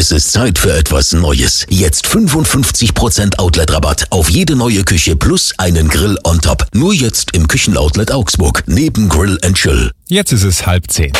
Es ist Zeit für etwas Neues. Jetzt 55% Outlet-Rabatt auf jede neue Küche plus einen Grill on top. Nur jetzt im Küchenoutlet Augsburg, neben Grill & Chill. Jetzt ist es 9:30.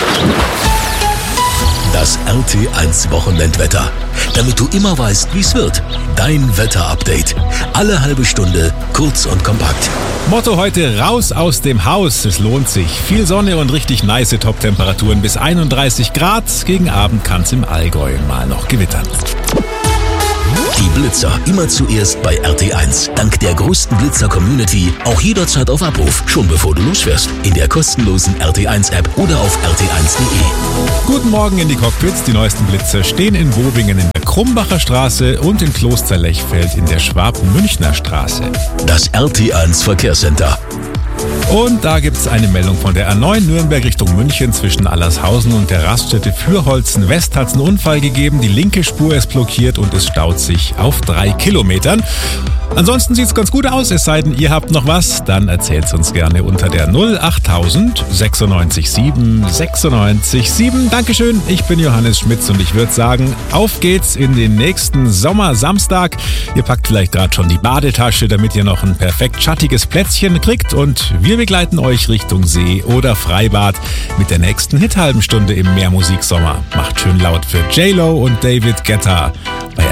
Das RT1 Wochenendwetter. Damit du immer weißt, wie es wird. Dein Wetterupdate. Alle halbe Stunde, kurz und kompakt. Motto heute: raus aus dem Haus. Es lohnt sich. Viel Sonne und richtig nice Top-Temperaturen bis 31 Grad. Gegen Abend kann es im Allgäu mal noch gewittern. Die Blitzer immer zuerst bei RT1. Dank der größten Blitzer-Community auch jederzeit auf Abruf. Schon bevor du losfährst. In der kostenlosen RT1-App oder auf rt1.de. Guten Morgen in die Cockpits. Die neuesten Blitzer stehen in Bobingen in der Krumbacher Straße und in Kloster-Lechfeld in der Schwab-Münchner Straße. Das RT1 Verkehrscenter. Und da gibt's eine Meldung von der A9 Nürnberg Richtung München. Zwischen Allershausen und der Raststätte Fürholzen West hat's einen Unfall gegeben. Die linke Spur ist blockiert und es staut sich auf 3 Kilometern. Ansonsten sieht's ganz gut aus, es sei denn, ihr habt noch was, dann erzählt's uns gerne unter der 08000 96 7 96 7. Dankeschön, ich bin Johannes Schmitz und ich würde sagen, auf geht's in den nächsten Sommersamstag. Ihr packt vielleicht gerade schon die Badetasche, damit ihr noch ein perfekt schattiges Plätzchen kriegt, und wir begleiten euch Richtung See oder Freibad mit der nächsten Hit-Halben Stunde im Meermusiksommer. Macht schön laut für J-Lo und David Guetta bei